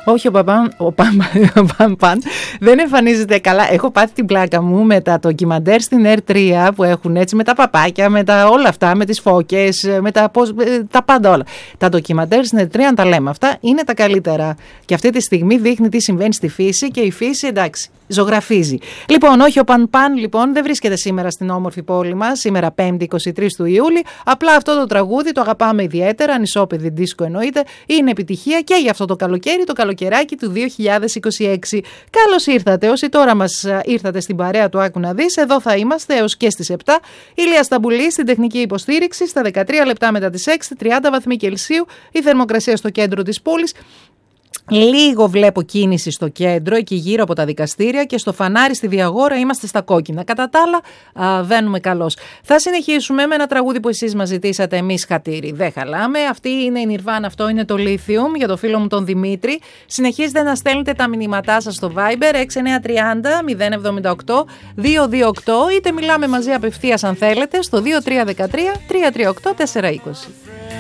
Όχι, ο Παν δεν εμφανίζεται καλά. Έχω πάθει την πλάκα μου με τα ντοκιμαντέρ στην R3 που έχουν έτσι, με τα παπάκια, με τα όλα αυτά, με τις φώκες, με τα πάντα όλα. Τα ντοκιμαντέρ στην R3, αν τα λέμε αυτά, είναι τα καλύτερα. Και αυτή τη στιγμή δείχνει τι συμβαίνει στη φύση και η φύση, εντάξει, ζωγραφίζει. Λοιπόν, όχι, ο Παν λοιπόν δεν βρίσκεται σήμερα στην όμορφη πόλη μας, σήμερα 5η 23 του Ιούλη. Απλά αυτό το τραγούδι το αγαπάμε ιδιαίτερα, ανισόπεδη δίσκο εννοείται, είναι επιτυχία και για αυτό το καλοκαίρι, το καλοκαιράκι του 2026. Καλώς ήρθατε, όσοι τώρα μας ήρθατε στην παρέα του Άκου να δεις, εδώ θα είμαστε έως και στις 7. Ηλία Σταμπουλή στην τεχνική υποστήριξη, στα 13 λεπτά μετά τις 6, 30 βαθμοί Κελσίου, η θερμοκρασία στο κέντρο της πόλης. Λίγο βλέπω κίνηση στο κέντρο, εκεί γύρω από τα δικαστήρια, και στο φανάρι στη Διαγόρα είμαστε στα κόκκινα. Κατά τα άλλα, βαίνουμε καλώς. Θα συνεχίσουμε με ένα τραγούδι που εσείς μας ζητήσατε, εμείς χατήρι. Δεν χαλάμε. Αυτή είναι η Nirvana, αυτό είναι το Lithium, για το φίλο μου τον Δημήτρη. Συνεχίζετε να στέλνετε τα μηνύματά σας στο Viber 6930 078 228, είτε μιλάμε μαζί απευθείας αν θέλετε στο 2313 338 420.